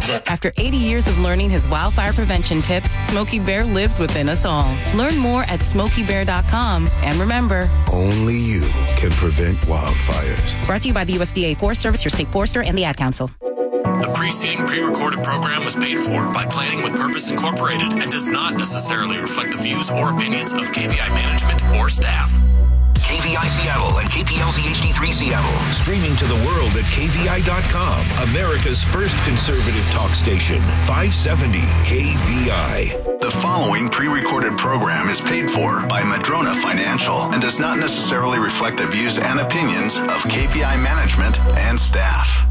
After 80 years of learning his wildfire prevention tips, Smokey Bear lives within us all. Learn more at SmokeyBear.com. And remember, only you can prevent wildfires. Brought to you by the USDA Forest Service, your state forester, and the Ad Council. The preceding pre-recorded program was paid for by Planning with Purpose Incorporated and does not necessarily reflect the views or opinions of KVI management or staff. KVI Seattle and KPLZ HD3 Seattle. Streaming to the world at KVI.com. America's first conservative talk station. 570 KVI. The following pre-recorded program is paid for by Madrona Financial and does not necessarily reflect the views and opinions of KVI management and staff.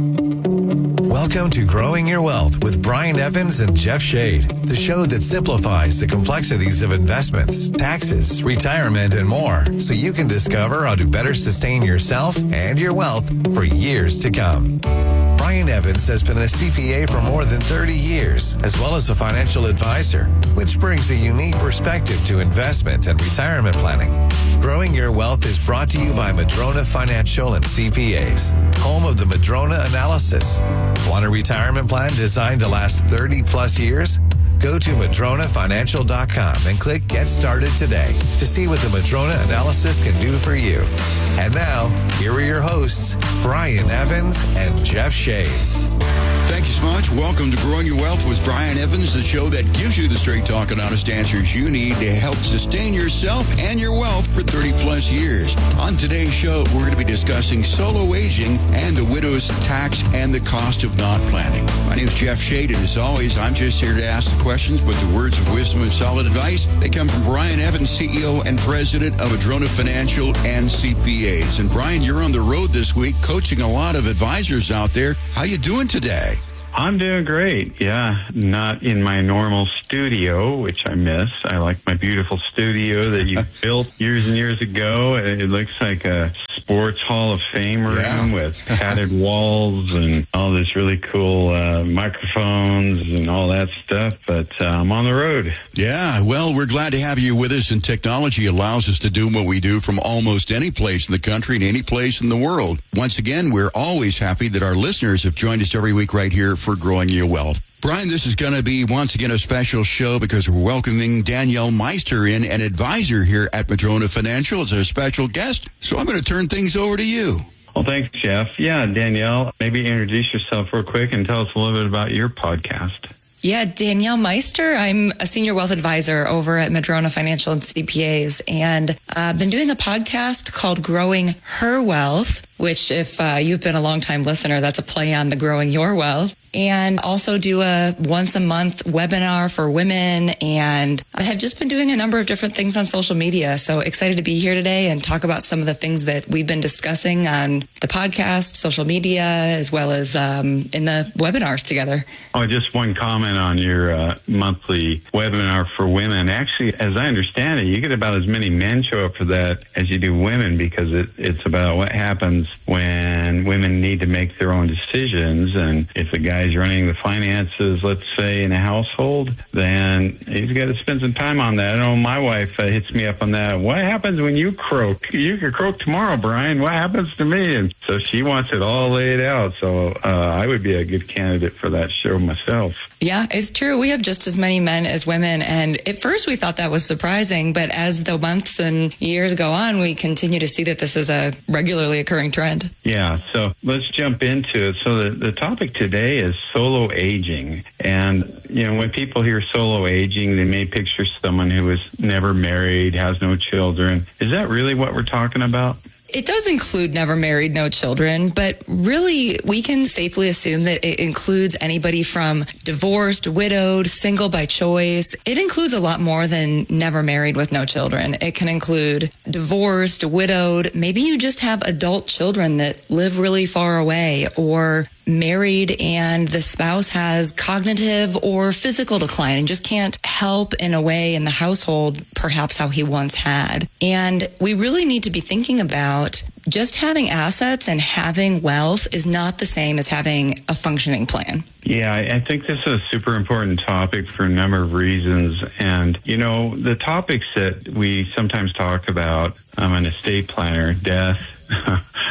Welcome to Growing Your Wealth with Brian Evans and Jeff Shade, the show that simplifies the complexities of investments, taxes, retirement, and more, so you can discover how to better sustain yourself and your wealth for years to come. Brian Evans has been a CPA for more than 30 years, as well as a financial advisor, which brings a unique perspective to investment and retirement planning. Growing Your Wealth is brought to you by Madrona Financial and CPAs, home of the Madrona Analysis. Want a retirement plan designed to last 30 plus years? Go to MadronaFinancial.com and click Get Started today to see what the Madrona Analysis can do for you. And now, here are your hosts, Brian Evans and Jeff Shade. Thank you so much. Welcome to Growing Your Wealth with Brian Evans, the show that gives you the straight talk and honest answers you need to help sustain yourself and your wealth for 30 plus years. On today's show, we're going to be discussing solo aging and the widow's tax and the cost of not planning. My name is Jeff Shade, and as always, I'm just here to ask the questions, but the words of wisdom and solid advice, they come from Brian Evans, CEO and President of Madrona Financial and CPAs. And Brian, you're on the road this week coaching a lot of advisors out there. How you doing today? I'm doing great. Yeah, not in my normal studio, which I miss. I like my beautiful studio that you built years and years ago. It looks like a sports Hall of Fame room with padded walls and all this really cool microphones and all that stuff. But I'm on the road. Yeah, well, we're glad to have you with us, and technology allows us to do what we do from almost any place in the country and any place in the world. Once again, we're always happy that our listeners have joined us every week right here for Growing Your Wealth. Brian, this is going to be, once again, a special show because we're welcoming Danielle Meister in, an advisor here at Madrona Financial, as our special guest. So I'm going to turn things over to you. Well, thanks, Jeff. Yeah, Danielle, maybe introduce yourself real quick and tell us a little bit about your podcast. Yeah, Danielle Meister. I'm a senior wealth advisor over at Madrona Financial and CPAs, and I've been doing a podcast called Growing Her Wealth, which if you've been a long-time listener, that's a play on the Growing Your Wealth. And also do a once-a-month webinar for women, and I have just been doing a number of different things on social media. So excited to be here today and talk about some of the things that we've been discussing on the podcast, social media, as well as in the webinars together. Oh, just one comment on your monthly webinar for women. Actually, as I understand it, you get about as many men show up for that as you do women, because it's about what happens when women need to make their own decisions. And if a guy's running the finances, let's say, in a household, then he's got to spend some time on that. I know my wife hits me up on that. What happens when you croak? You could croak tomorrow, Brian. What happens to me? And so she wants it all laid out. So I would be a good candidate for that show myself. Yeah, it's true. We have just as many men as women. And at first we thought that was surprising. But as the months and years go on, we continue to see that this is a regularly occurring trend. Yeah, so let's jump into it. So the topic today is solo aging. And, you know, when people hear solo aging, they may picture someone who is never married, has no children. Is that really what we're talking about? It does include never married, no children, but really we can safely assume that it includes anybody from divorced, widowed, single by choice. It includes a lot more than never married with no children. It can include divorced, widowed. Maybe you just have adult children that live really far away, or married and the spouse has cognitive or physical decline and just can't help in a way in the household, perhaps how he once had. And we really need to be thinking about just having assets and having wealth is not the same as having a functioning plan. Yeah, I think this is a super important topic for a number of reasons. And, you know, the topics that we sometimes talk about, I'm an estate planner, death,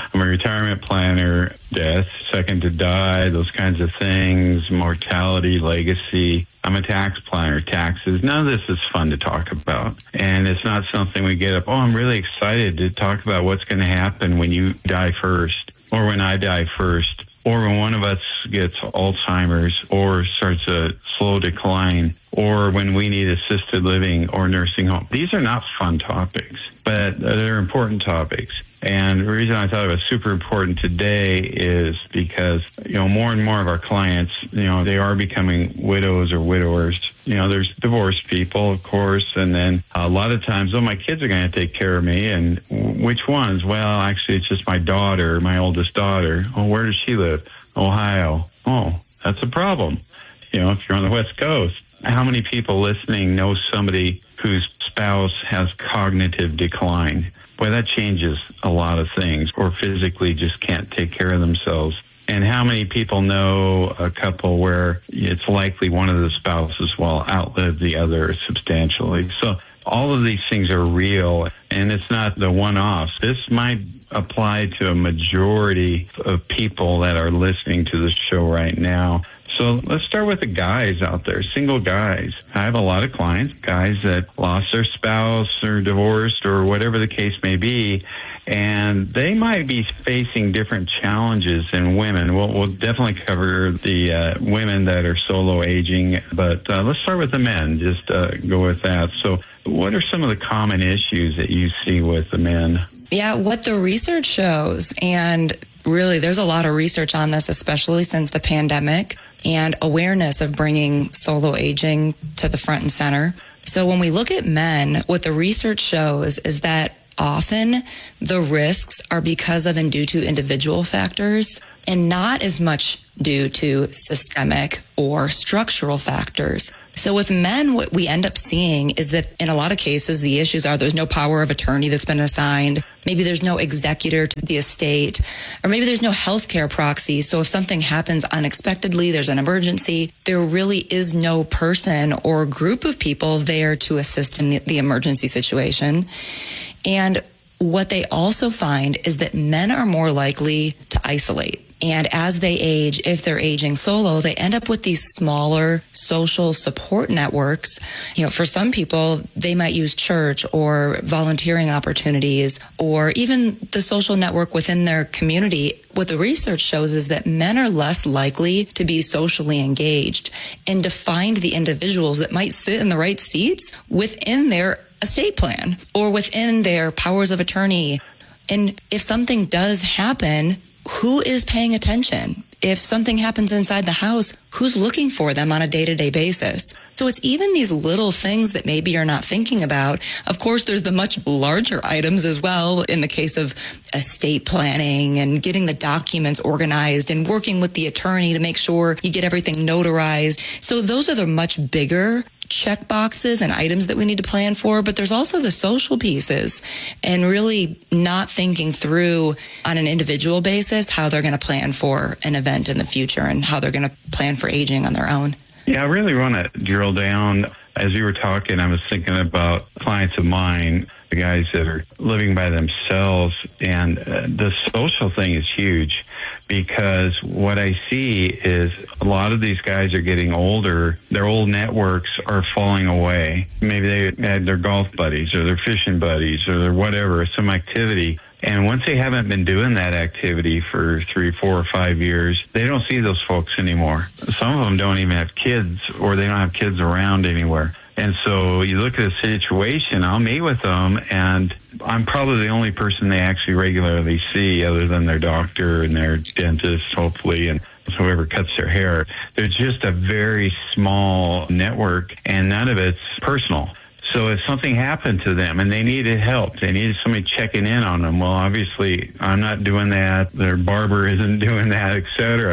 I'm a retirement planner, death, second to die, those kinds of things, mortality, legacy. I'm a tax planner, taxes. None of this is fun to talk about. And it's not something we get up, oh, I'm really excited to talk about what's going to happen when you die first, or when I die first, or when one of us gets Alzheimer's or starts a slow decline, or when we need assisted living or nursing home. These are not fun topics, but they're important topics. And the reason I thought it was super important today is because, more and more of our clients, they are becoming widows or widowers. There's divorced people, of course, and then a lot of times, my kids are going to take care of me. And which ones? Well, actually, it's just my daughter, my oldest daughter. Oh, where does she live? Ohio. Oh, that's a problem. If you're on the West Coast. How many people listening know somebody whose spouse has cognitive decline? Boy, that changes a lot of things, or physically just can't take care of themselves. And how many people know a couple where it's likely one of the spouses will outlive the other substantially? So all of these things are real, and it's not the one-offs. This might apply to a majority of people that are listening to the show right now. So let's start with the guys out there, single guys. I have a lot of clients, guys that lost their spouse or divorced or whatever the case may be, and they might be facing different challenges than women. We'll definitely cover the women that are solo aging, but let's start with the men, just go with that. So what are some of the common issues that you see with the men? Yeah, what the research shows, and really there's a lot of research on this, especially since the pandemic, and awareness of bringing solo aging to the front and center. So when we look at men, what the research shows is that often the risks are because of and due to individual factors and not as much due to systemic or structural factors. So with men, what we end up seeing is that in a lot of cases, the issues are there's no power of attorney that's been assigned. Maybe there's no executor to the estate, or maybe there's no healthcare proxy. So if something happens unexpectedly, there's an emergency, there really is no person or group of people there to assist in the emergency situation. And what they also find is that men are more likely to isolate. And as they age, if they're aging solo, they end up with these smaller social support networks. For some people, they might use church or volunteering opportunities or even the social network within their community. What the research shows is that men are less likely to be socially engaged and to find the individuals that might sit in the right seats within their estate plan or within their powers of attorney. And if something does happen, who is paying attention? If something happens inside the house, who's looking for them on a day-to-day basis? So it's even these little things that maybe you're not thinking about. Of course, there's the much larger items as well in the case of estate planning and getting the documents organized and working with the attorney to make sure you get everything notarized. So those are the much bigger check boxes and items that we need to plan for, but there's also the social pieces and really not thinking through on an individual basis how they're going to plan for an event in the future and how they're going to plan for aging on their own. Yeah, I really want to drill down. As you were talking, I was thinking about clients of mine, the guys that are living by themselves, and the social thing is huge because what I see is a lot of these guys are getting older. Their old networks are falling away. Maybe they had their golf buddies or their fishing buddies or their whatever, some activity. And once they haven't been doing that activity for 3, 4, or 5 years, they don't see those folks anymore. Some of them don't even have kids, or they don't have kids around anywhere. And so you look at a situation, I'll meet with them, and I'm probably the only person they actually regularly see other than their doctor and their dentist, hopefully, and whoever cuts their hair. There's just a very small network, and none of it's personal. So if something happened to them and they needed help, they needed somebody checking in on them, well, obviously, I'm not doing that. Their barber isn't doing that, etc.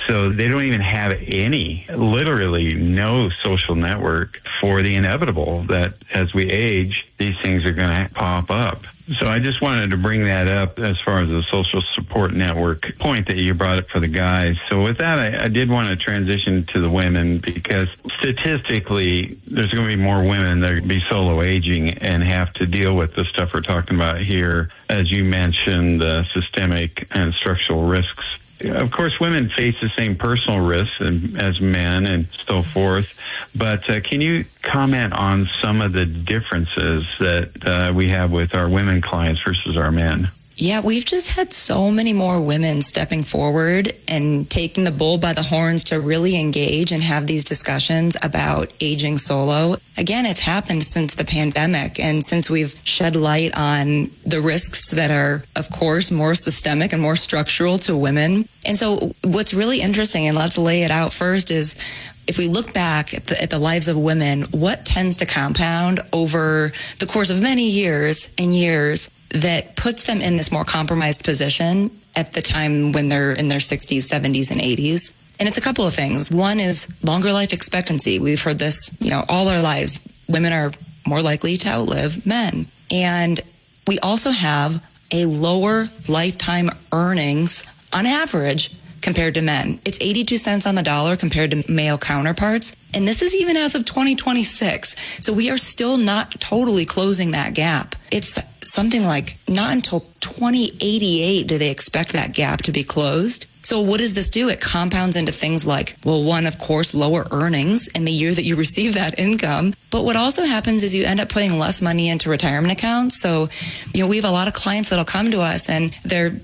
so they don't even have literally no social network for the inevitable that as we age, these things are going to pop up. So I just wanted to bring that up as far as the social support network point that you brought up for the guys. So with that, I did want to transition to the women, because statistically, there's going to be more women that are going to be solo aging and have to deal with the stuff we're talking about here. As you mentioned, the systemic and structural risks. Of course, women face the same personal risks as men and so forth. But can you comment on some of the differences that we have with our women clients versus our men? Yeah, we've just had so many more women stepping forward and taking the bull by the horns to really engage and have these discussions about aging solo. Again, it's happened since the pandemic and since we've shed light on the risks that are, of course, more systemic and more structural to women. And so what's really interesting, and let's lay it out first, is if we look back at the lives of women, what tends to compound over the course of many years and years that puts them in this more compromised position at the time when they're in their 60s, 70s, and 80s. And it's a couple of things. One is longer life expectancy. We've heard this, all our lives. Women are more likely to outlive men. And we also have a lower lifetime earnings on average compared to men. It's 82 cents on the dollar compared to male counterparts. And this is even as of 2026. So we are still not totally closing that gap. It's something like not until 2088 do they expect that gap to be closed. So what does this do? It compounds into things like, well, one, of course, lower earnings in the year that you receive that income. But what also happens is you end up putting less money into retirement accounts. So, we have a lot of clients that'll come to us and they're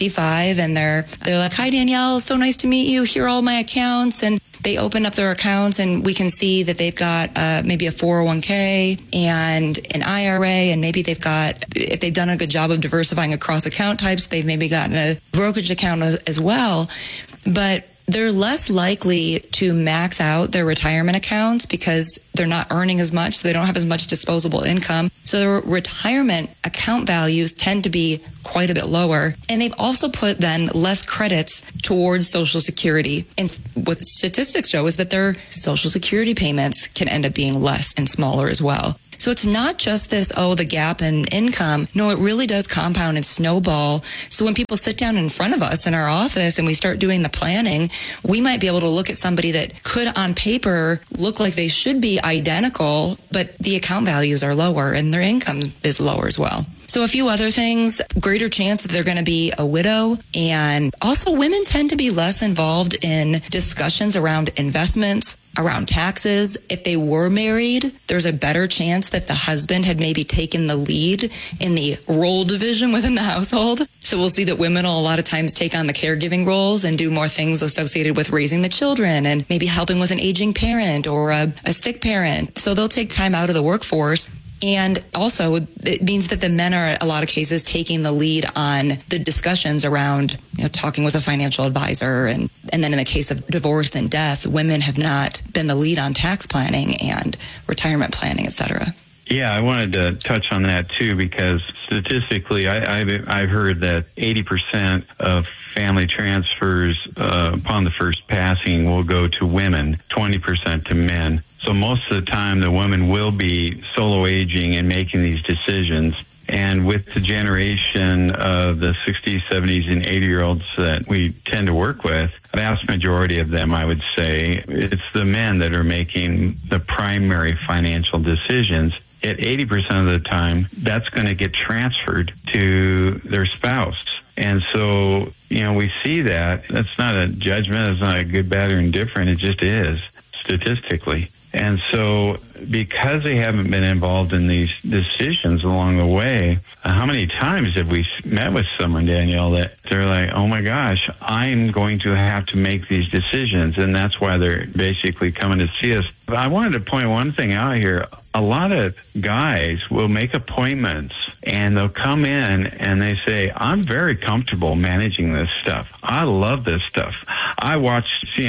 65 and they're like, hi, Danielle, so nice to meet you. Here are all my accounts. And they open up their accounts and we can see that they've got maybe a 401k and an IRA, and maybe they've got, if they've done a good job of diversifying across account types, they've maybe gotten a brokerage account as well. But they're less likely to max out their retirement accounts because they're not earning as much, so they don't have as much disposable income. So their retirement account values tend to be quite a bit lower. And they've also put then less credits towards Social Security. And what statistics show is that their Social Security payments can end up being less and smaller as well. So it's not just this, the gap in income. No, it really does compound and snowball. So when people sit down in front of us in our office and we start doing the planning, we might be able to look at somebody that could on paper look like they should be identical, but the account values are lower and their income is lower as well. So a few other things, greater chance that they're going to be a widow. And also women tend to be less involved in discussions around investments, around taxes. If they were married, there's a better chance that the husband had maybe taken the lead in the role division within the household. So we'll see that women will a lot of times take on the caregiving roles and do more things associated with raising the children and maybe helping with an aging parent or a sick parent. So they'll take time out of the workforce. And also, it means that the men are, in a lot of cases, taking the lead on the discussions around, talking with a financial advisor. And then in the case of divorce and death, women have not been the lead on tax planning and retirement planning, et cetera. Yeah, I wanted to touch on that, too, because statistically, I've heard that 80% of family transfers upon the first passing will go to women, 20% to men. So most of the time, the women will be solo aging and making these decisions. And with the generation of the 60s, 70s, and 80-year-olds that we tend to work with, the vast majority of them, I would say, it's the men that are making the primary financial decisions. At 80% of the time, that's going to get transferred to their spouse. And so, we see that. That's not a judgment. It's not a good, bad, or indifferent. It just is, statistically. And so because they haven't been involved in these decisions along the way, how many times have we met with someone, Danielle, that they're like, oh my gosh, I'm going to have to make these decisions. And that's why they're basically coming to see us. But I wanted to point one thing out here. A lot of guys will make appointments and they'll come in and they say, I'm very comfortable managing this stuff. I love this stuff. I watch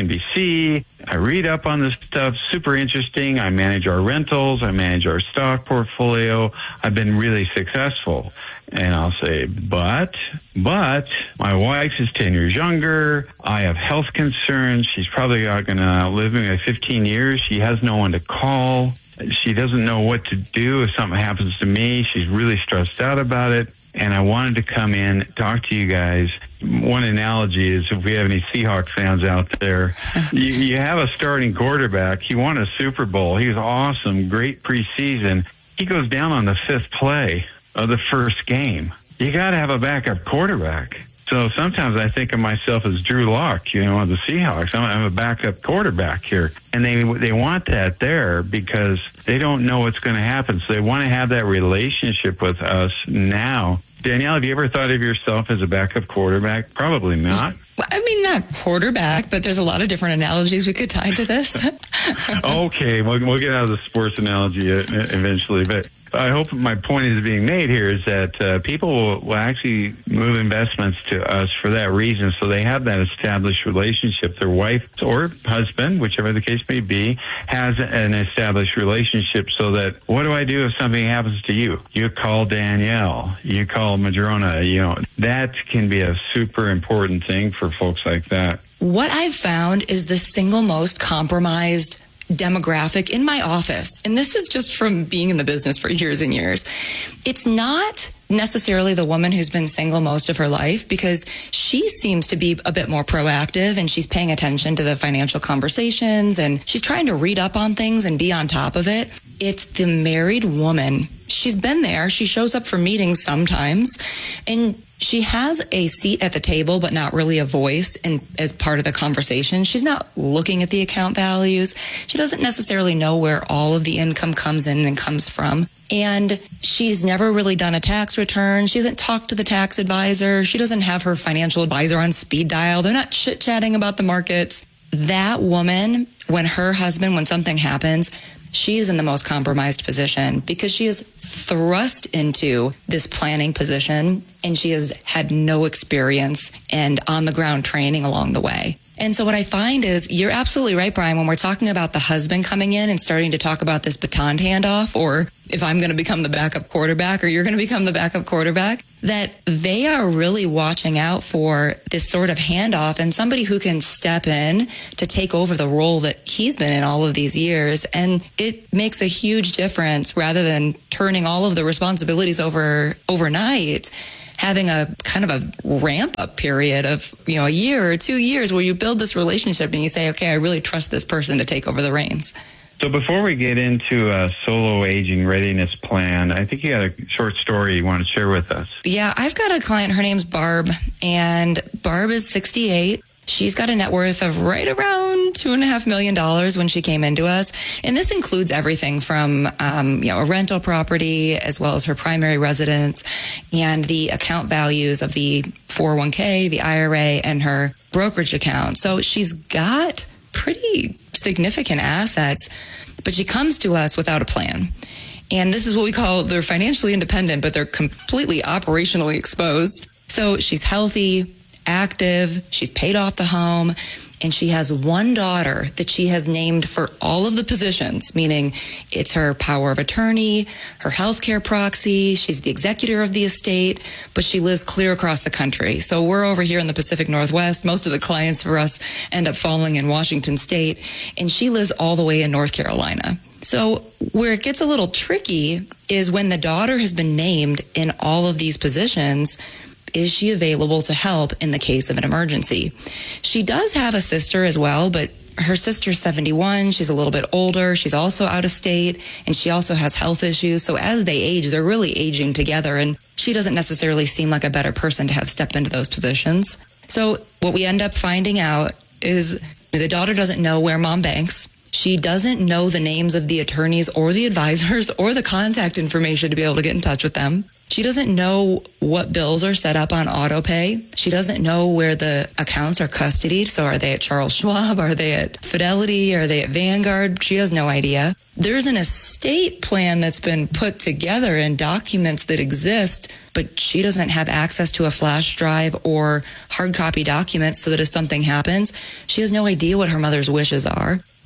CNBC. I read up on this stuff. Super interesting. I manage our rentals. I manage our stock portfolio. I've been really successful. And I'll say, but my wife is 10 years younger. I have health concerns. She's probably not going to outlive me by 15 years. She has no one to call. She doesn't know what to do if something happens to me. She's really stressed out about it. And I wanted to come in, talk to you guys. One analogy is, if we have any Seahawks fans out there, you have a starting quarterback. He won a Super Bowl. He was awesome, great preseason. He goes down on the 5th play of the first game. You got to have a backup quarterback. So sometimes I think of myself as Drew Lock, of the Seahawks. I'm a backup quarterback here. And they want that there because they don't know what's going to happen. So they want to have that relationship with us now. Danielle, have you ever thought of yourself as a backup quarterback? Probably not. I mean, not quarterback, but there's a lot of different analogies we could tie to this. Okay, we'll get out of the sports analogy eventually. But I hope my point is being made here is that people will actually move investments to us for that reason. So they have that established relationship. Their wife or husband, whichever the case may be, has an established relationship so that, what do I do if something happens to you? You call Danielle. You call Madrona. That can be a super important thing for folks like that. What I've found is the single most compromised demographic in my office, and this is just from being in the business for years and years, it's not necessarily the woman who's been single most of her life, because she seems to be a bit more proactive and she's paying attention to the financial conversations and she's trying to read up on things and be on top of it. It's the married woman. She's been there. She shows up for meetings sometimes, and she has a seat at the table, but not really a voice as part of the conversation. She's not looking at the account values. She doesn't necessarily know where all of the income comes in and comes from. And she's never really done a tax return. She hasn't talked to the tax advisor. She doesn't have her financial advisor on speed dial. They're not chit-chatting about the markets. That woman, when something happens, she is in the most compromised position because she is thrust into this planning position and she has had no experience and on-the-ground training along the way. And so what I find is, you're absolutely right, Brian, when we're talking about the husband coming in and starting to talk about this baton handoff, or if I'm going to become the backup quarterback or you're going to become the backup quarterback, that they are really watching out for this sort of handoff and somebody who can step in to take over the role that he's been in all of these years. And it makes a huge difference, rather than turning all of the responsibilities overnight. Having a kind of a ramp up period of, a year or 2 years where you build this relationship and you say, okay, I really trust this person to take over the reins. So before we get into a solo aging readiness plan, I think you got a short story you want to share with us. Yeah, I've got a client. Her name's Barb, and Barb is 68. She's got a net worth of right around $2.5 million when she came into us. And this includes everything from, a rental property, as well as her primary residence and the account values of the 401k, the IRA, and her brokerage account. So she's got pretty significant assets, but she comes to us without a plan. And this is what we call, they're financially independent, but they're completely operationally exposed. So she's healthy, active, she's paid off the home, and she has one daughter that she has named for all of the positions, meaning it's her power of attorney, her healthcare proxy, she's the executor of the estate, but she lives clear across the country. So we're over here in the Pacific Northwest. Most of the clients for us end up falling in Washington State, and she lives all the way in North Carolina. So where it gets a little tricky is when the daughter has been named in all of these positions, is she available to help in the case of an emergency? She does have a sister as well, but her sister's 71. She's a little bit older. She's also out of state, and she also has health issues. So as they age, they're really aging together, and she doesn't necessarily seem like a better person to have stepped into those positions. So what we end up finding out is the daughter doesn't know where mom banks. She doesn't know the names of the attorneys or the advisors or the contact information to be able to get in touch with them. She doesn't know what bills are set up on auto pay. She doesn't know where the accounts are custodied. So are they at Charles Schwab? Are they at Fidelity? Are they at Vanguard? She has no idea. There's an estate plan that's been put together and documents that exist, but she doesn't have access to a flash drive or hard copy documents so that if something happens, she has no idea what her mother's wishes are.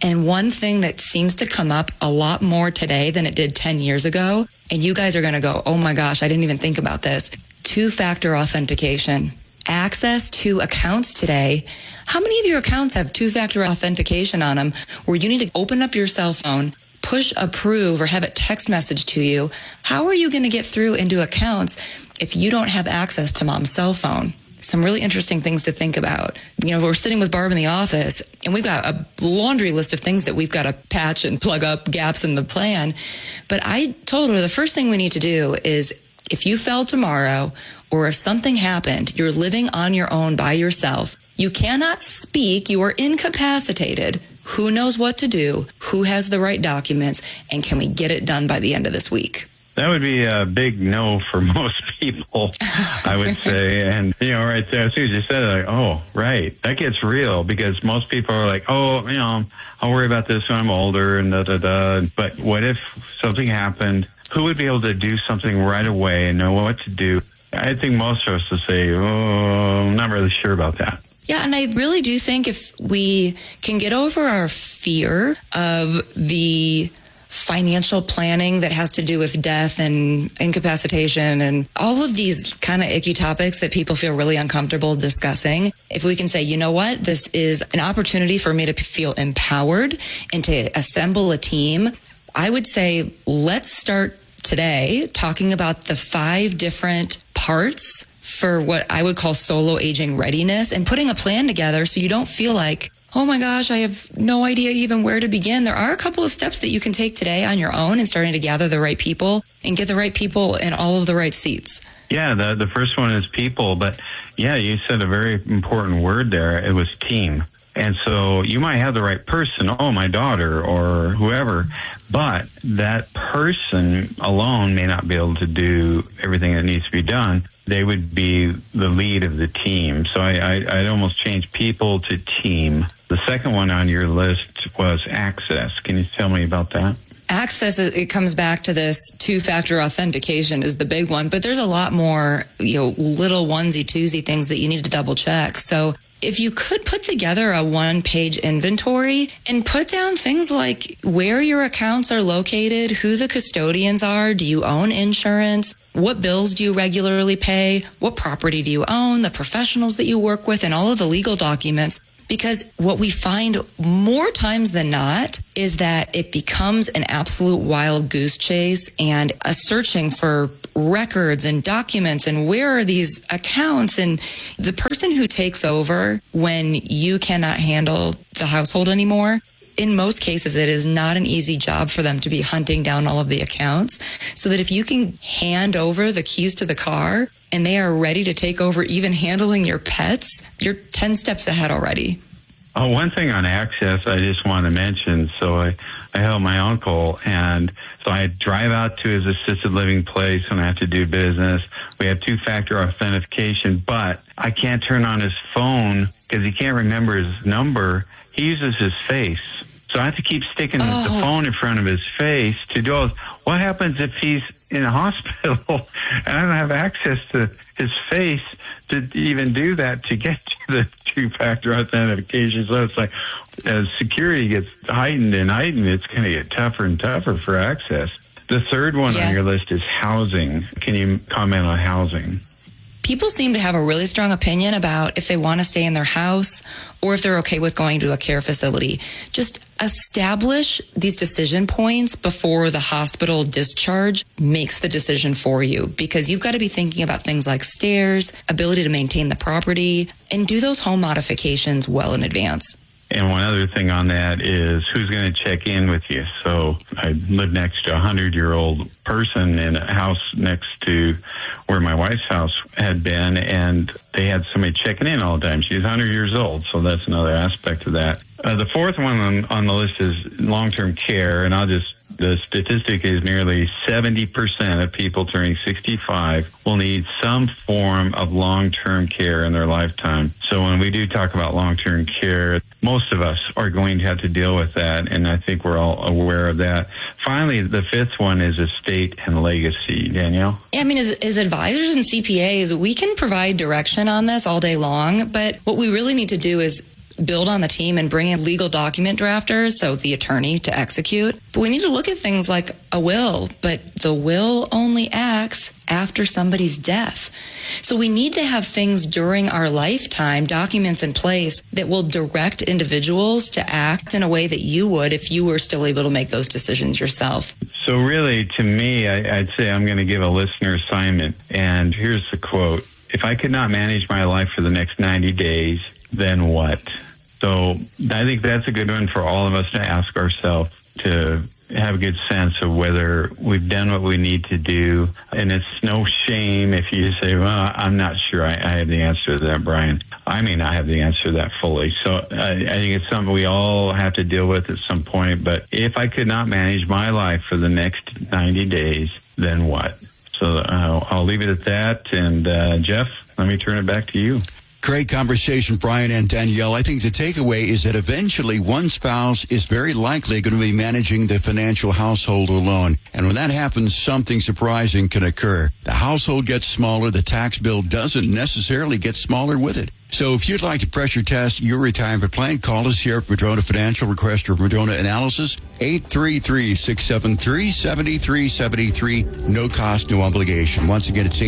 And one thing that seems to come up a lot more today than it did 10 years ago, and you guys are going to go, oh my gosh, I didn't even think about this. 2-factor authentication. Access to accounts today. How many of your accounts have 2-factor authentication on them where you need to open up your cell phone, push approve, or have it text message to you? How are you going to get through into accounts if you don't have access to mom's cell phone? Some really interesting things to think about. You know, we're sitting with Barb in the office and we've got a laundry list of things that we've got to patch and plug up gaps in the plan. But I told her the first thing we need to do is if you fell tomorrow or if something happened, you're living on your own by yourself. You cannot speak. You are incapacitated. Who knows what to do? Who has the right documents? And can we get it done by the end of this week? That would be a big no for most people, I would say. And, you know, right there, as soon as you said it, like, oh, right. That gets real because most people are like, oh, you know, I'll worry about this when I'm older and da-da-da. But what if something happened? Who would be able to do something right away and know what to do? I think most of us would say, oh, I'm not really sure about that. Yeah, and I really do think if we can get over our fear of the financial planning that has to do with death and incapacitation and all of these kind of icky topics that people feel really uncomfortable discussing, if we can say, you know what, this is an opportunity for me to feel empowered and to assemble a team, I would say let's start today talking about the 5 different parts for what I would call solo aging readiness and putting a plan together so you don't feel like, oh my gosh, I have no idea even where to begin. There are a couple of steps that you can take today on your own and starting to gather the right people and get the right people in all of the right seats. Yeah, the first one is people. But yeah, you said a very important word there. It was team. And so you might have the right person, oh, my daughter or whoever, but that person alone may not be able to do everything that needs to be done. They would be the lead of the team. So I'd almost change people to team. The second one on your list was access. Can you tell me about that? Access, it comes back to this 2-factor authentication is the big one, but there's a lot more, little onesie-twosie things that you need to double check. So if you could put together a 1-page inventory and put down things like where your accounts are located, who the custodians are, do you own insurance, what bills do you regularly pay, what property do you own, the professionals that you work with, and all of the legal documents. Because what we find more times than not is that it becomes an absolute wild goose chase and a searching for records and documents and where are these accounts. And the person who takes over when you cannot handle the household anymore, in most cases, it is not an easy job for them to be hunting down all of the accounts. So that if you can hand over the keys to the car and they are ready to take over even handling your pets, you're 10 steps ahead already. Oh, one thing on access I just want to mention. So I help my uncle, and so I drive out to his assisted living place when I have to do business. We have 2-factor authentication, but I can't turn on his phone because he can't remember his number. He uses his face. So I have to keep sticking the phone in front of his face to do all this. What happens if he's in a hospital and I don't have access to his face to even do that, to get to the 2-factor authentication? So it's like as security gets heightened, it's going to get tougher and tougher for access. The third one on your list is housing. Can you comment on housing? People seem to have a really strong opinion about if they want to stay in their house or if they're okay with going to a care facility. Just establish these decision points before the hospital discharge makes the decision for you, because you've got to be thinking about things like stairs, ability to maintain the property, and do those home modifications well in advance. And one other thing on that is who's going to check in with you. So I live next to a 100-year-old person in a house next to where my wife's house had been, and they had somebody checking in all the time. She's 100 years old, so that's another aspect of that. The fourth one on the list is long-term care, and the statistic is nearly 70% of people turning 65 will need some form of long-term care in their lifetime. So when we do talk about long-term care, most of us are going to have to deal with that, and I think we're all aware of that. Finally, the fifth one is estate and legacy. Danielle? Yeah, I mean, as advisors and CPAs, we can provide direction on this all day long, but what we really need to do is build on the team and bring in legal document drafters, so the attorney to execute. But we need to look at things like a will, but the will only acts after somebody's death. So we need to have things during our lifetime, documents in place that will direct individuals to act in a way that you would if you were still able to make those decisions yourself. So really, to me, I'd say I'm going to give a listener assignment. And here's the quote. If I could not manage my life for the next 90 days, then what? So I think that's a good one for all of us to ask ourselves, to have a good sense of whether we've done what we need to do. And it's no shame if you say, well, I'm not sure I have the answer to that, Brian. I may not have the answer to that fully. So I think it's something we all have to deal with at some point. But if I could not manage my life for the next 90 days, then what? So I'll leave it at that. And Jeff, let me turn it back to you. Great conversation, Brian and Danielle. I think the takeaway is that eventually one spouse is very likely going to be managing the financial household alone. And when that happens, something surprising can occur. The household gets smaller. The tax bill doesn't necessarily get smaller with it. So if you'd like to pressure test your retirement plan, call us here at Madrona Financial. Request your Madrona analysis, 833-673-7373. No cost, no obligation. Once again, it's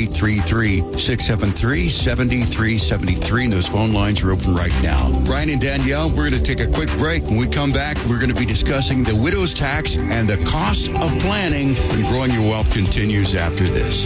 833-673-7373. And those phone lines are open right now. Brian and Danielle, we're going to take a quick break. When we come back, we're going to be discussing the widow's tax and the cost of planning. And Growing Your Wealth continues after this.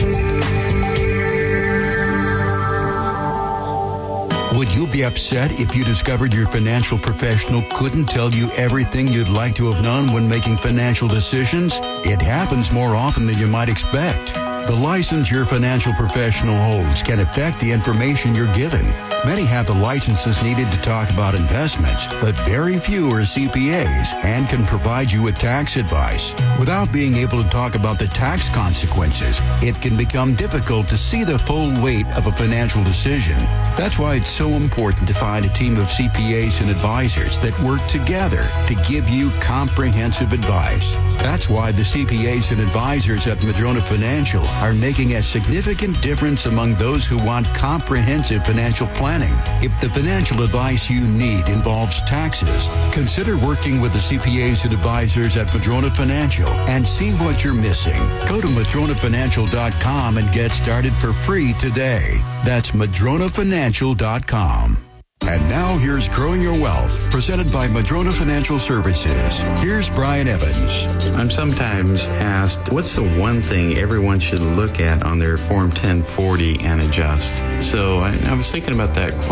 Would you be upset if you discovered your financial professional couldn't tell you everything you'd like to have known when making financial decisions? It happens more often than you might expect. The license your financial professional holds can affect the information you're given. Many have the licenses needed to talk about investments, but very few are CPAs and can provide you with tax advice. Without being able to talk about the tax consequences, it can become difficult to see the full weight of a financial decision. That's why it's so important to find a team of CPAs and advisors that work together to give you comprehensive advice. That's why the CPAs and advisors at Madrona Financial are making a significant difference among those who want comprehensive financial planning. If the financial advice you need involves taxes, consider working with the CPAs and advisors at Madrona Financial and see what you're missing. Go to MadronaFinancial.com and get started for free today. That's MadronaFinancial.com. And now here's Growing Your Wealth, presented by Madrona Financial Services. Here's Brian Evans. I'm sometimes asked, what's the one thing everyone should look at on their Form 1040 and adjust? So I was thinking about that question.